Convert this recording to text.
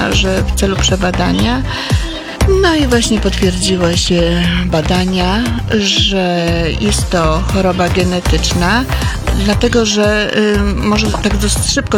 że w celu przebadania. No i właśnie potwierdziło się badania, że jest to choroba genetyczna, dlatego że może tak dosyć szybko